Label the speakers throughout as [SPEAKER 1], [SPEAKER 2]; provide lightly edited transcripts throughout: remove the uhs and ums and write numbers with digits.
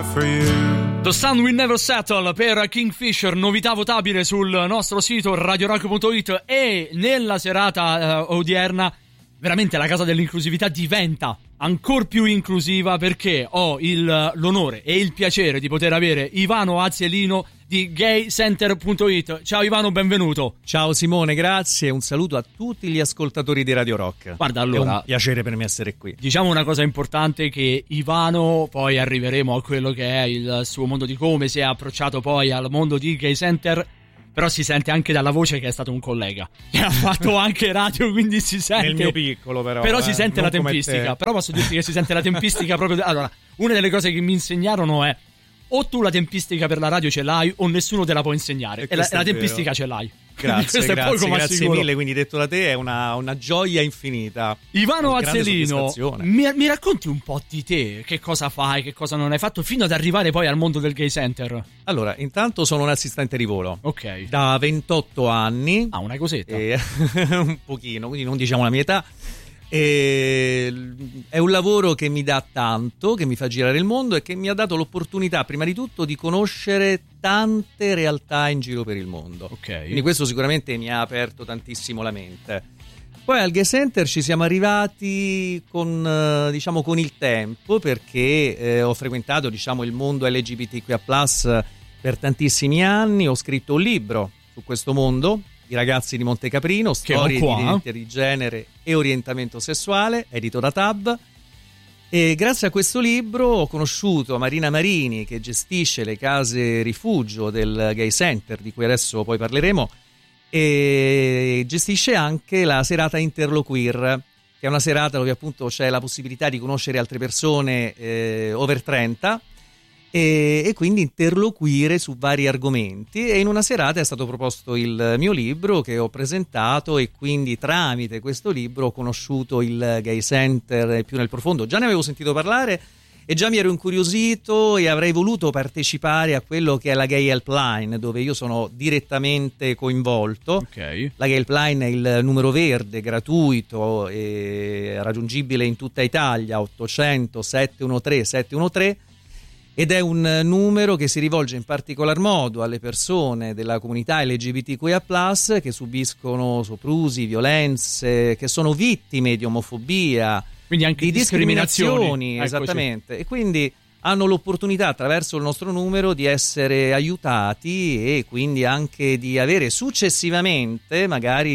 [SPEAKER 1] The Sun Will Never Settle per Kingfisher, novità votabile sul nostro sito radiorock.it. E nella serata odierna veramente la casa dell'inclusività diventa ancora più inclusiva, perché ho l'onore e il piacere di poter avere Ivano Azelino di gaycenter.it. Ciao Ivano, benvenuto.
[SPEAKER 2] Ciao Simone, grazie, un saluto a tutti gli ascoltatori di Radio Rock.
[SPEAKER 1] Guarda, allora,
[SPEAKER 2] è un piacere per me essere qui.
[SPEAKER 1] Diciamo una cosa importante, che Ivano, poi arriveremo a quello che è il suo mondo, di come si è approcciato poi al mondo di Gay Center, però si sente anche dalla voce che è stato un collega che ha fatto anche radio, quindi si sente
[SPEAKER 2] nel mio piccolo, però
[SPEAKER 1] si sente la tempistica. Però posso dirti che si sente la tempistica proprio. Allora, una delle cose che mi insegnarono è: o tu la tempistica per la radio ce l'hai o nessuno te la può insegnare, e la tempistica ce l'hai.
[SPEAKER 2] Grazie mille, quindi detto da te è una gioia infinita.
[SPEAKER 1] Ivano Azelino, mi racconti un po' di te, che cosa fai, che cosa non hai fatto fino ad arrivare poi al mondo del Gay Center?
[SPEAKER 2] Allora, intanto sono un assistente di volo.
[SPEAKER 1] Ok.
[SPEAKER 2] Da 28 anni.
[SPEAKER 1] Ah, una cosetta.
[SPEAKER 2] Un pochino, quindi non diciamo la mia età. È un lavoro che mi dà tanto, che mi fa girare il mondo e che mi ha dato l'opportunità prima di tutto di conoscere tante realtà in giro per il mondo.
[SPEAKER 1] Ok.
[SPEAKER 2] Quindi questo sicuramente mi ha aperto tantissimo la mente. Poi al Gay Center ci siamo arrivati con il tempo, perché ho frequentato il mondo LGBTQIA+ per tantissimi anni. Ho scritto un libro su questo mondo, I ragazzi di Montecaprino, storie di identità di genere e orientamento sessuale, edito da Tab. E grazie a questo libro ho conosciuto Marina Marini, che gestisce le case rifugio del Gay Center, di cui adesso poi parleremo, e gestisce anche la serata Interloqueer, che è una serata dove appunto c'è la possibilità di conoscere altre persone over 30 e quindi interloquire su vari argomenti. E in una serata è stato proposto il mio libro, che ho presentato, e quindi tramite questo libro ho conosciuto il Gay Center più nel profondo. Già ne avevo sentito parlare e già mi ero incuriosito e avrei voluto partecipare a quello che è la Gay Helpline, dove io sono direttamente coinvolto.
[SPEAKER 1] Okay.
[SPEAKER 2] La Gay Helpline è il numero verde gratuito e raggiungibile in tutta Italia, 800 713 713, ed è un numero che si rivolge in particolar modo alle persone della comunità LGBTQIA+, che subiscono soprusi, violenze, che sono vittime di omofobia,
[SPEAKER 1] quindi anche
[SPEAKER 2] di discriminazioni,
[SPEAKER 1] eccoci.
[SPEAKER 2] Esattamente, e quindi hanno l'opportunità attraverso il nostro numero di essere aiutati e quindi anche di avere successivamente magari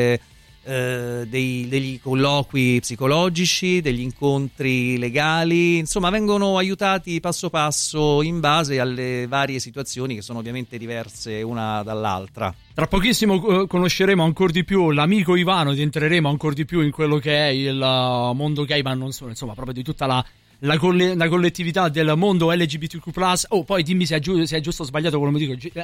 [SPEAKER 2] degli colloqui psicologici, degli incontri legali, insomma vengono aiutati passo passo in base alle varie situazioni, che sono ovviamente diverse una dall'altra.
[SPEAKER 1] Tra pochissimo conosceremo ancora di più l'amico Ivano, ed entreremo ancora di più in quello che è il mondo gay, ma non solo, insomma proprio di tutta la collettività del mondo LGBTQ+. Oh, poi dimmi se è giusto o sbagliato quello che mi dico.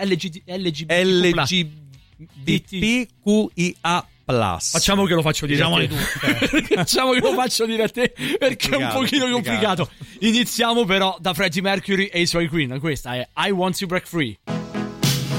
[SPEAKER 2] LGBTQIA+.
[SPEAKER 1] Facciamo che lo faccio dire a te. Facciamo che lo faccio dire a te, perché è un pochino complicato. Iniziamo però da Freddie Mercury e i suoi Queen. Questa è I Want to Break Free.